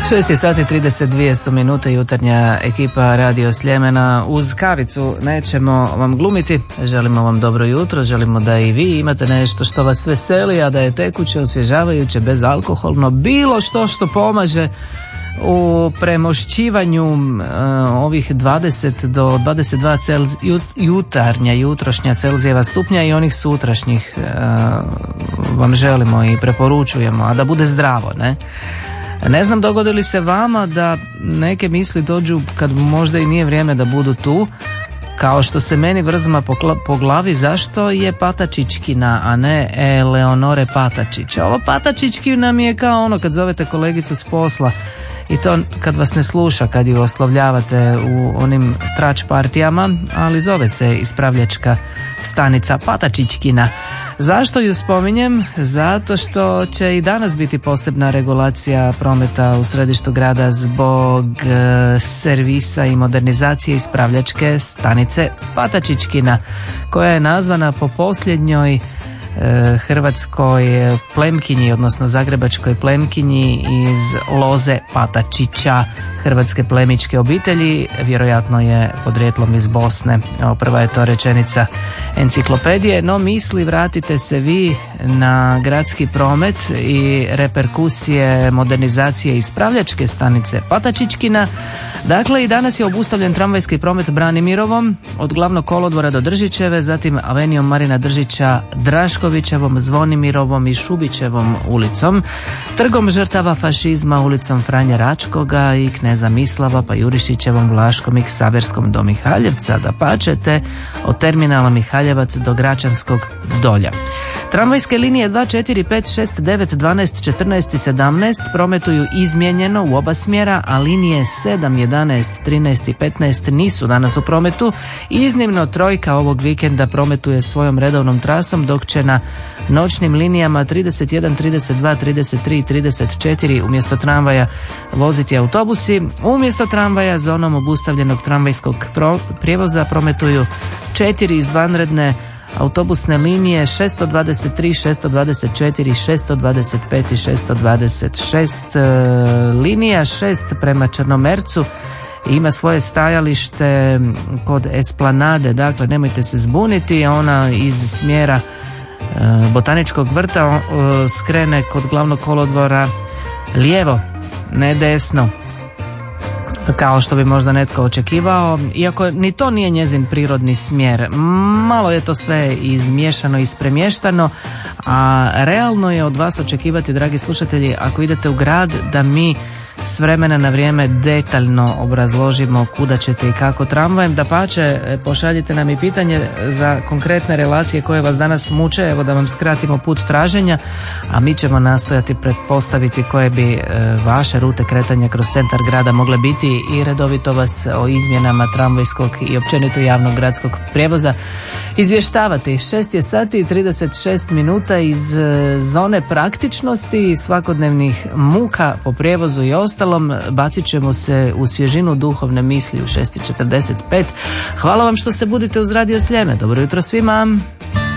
6:32 su minute, jutarnja ekipa Radio Sljemena. Uz kavicu nećemo vam glumiti, želimo vam dobro jutro, želimo da i vi imate nešto što vas veseli, a da je tekuće, osvježavajuće, bezalkoholno, bilo što pomaže u premošćivanju ovih 20 do 22 jutrošnja Celzijeva stupnja i onih sutrašnjih vam želimo i preporučujemo, a da bude zdravo, ne? Ne znam dogodi li se vama da neke misli dođu kad možda i nije vrijeme da budu tu, kao što se meni vrzma po glavi zašto je Patačićkina, a ne Eleonore Patačić. Ovo Patačićkina mi je kao ono kad zovete kolegicu s posla i to kad vas ne sluša, kad ju oslovljavate u onim trač partijama, ali zove se ispravljačka stanica Patačićkina. Zašto ju spominjem? Zato što će i danas biti posebna regulacija prometa u središtu grada zbog servisa i modernizacije ispravljačke stanice Patačićkina, koja je nazvana po posljednjoj hrvatskoj plemkinji, odnosno zagrebačkoj plemkinji iz loze Patačića, hrvatske plemičke obitelji, vjerojatno je podrijetlom iz Bosne. Prva je to rečenica enciklopedije, no misli vratite se vi na gradski promet i reperkusije modernizacije ispravljačke stanice Patačićkina. Dakle, i danas je obustavljen tramvajski promet Branimirovom od glavnog kolodvora do Držićeve, zatim avenijom Marina Držića, Draškovićevom, Zvonimirovom i Šubićevom ulicom, trgom žrtava fašizma, ulicom Franje Račkoga i Kneza Mislava, pa Jurišićevom, Vlaškom i Ksaverskom do Mihaljevca, da pačete od terminala Mihaljevac do Gračanskog Dolja. Tramvajske linije 2, 4, 5, 6, 9, 12, 14 i 17 prometuju izmijenjeno u oba smjera, a linije 7, 11, 13 i 15 nisu danas u prometu. Iznimno trojka ovog vikenda prometuje svojom redovnom trasom, dok će na noćnim linijama 31, 32, 33 i 34 umjesto tramvaja voziti autobusi. Umjesto tramvaja zonom obustavljenog tramvajskog prijevoza prometuju 4 izvanredne autobusne linije 623, 624, 625 i 626. Linija 6 prema Črnomercu ima svoje stajalište kod Esplanade, dakle nemojte se zbuniti, ona iz smjera Botaničkog vrta skrene kod glavnog kolodvora lijevo, ne desno, kao što bi možda netko očekivao, iako ni to nije njezin prirodni smjer. Malo je to sve izmiješano, ispremještano, a realno je od vas očekivati, dragi slušatelji, ako idete u grad, da mi s vremena na vrijeme detaljno obrazložimo kuda ćete i kako tramvajem. Dapače, pošaljite nam i pitanje za konkretne relacije koje vas danas muče, evo da vam skratimo put traženja, a mi ćemo nastojati pretpostaviti koje bi vaše rute kretanja kroz centar grada mogle biti i redovito vas o izmjenama tramvajskog i općenito javnog gradskog prijevoza izvještavati. 6 je sati i 36 minuta iz zone praktičnosti i svakodnevnih muka po prijevozu i ostalom bacit ćemo se u svježinu duhovne misli u 6:45. Hvala vam što se budite uz Radio Sljeme. Dobro jutro svima.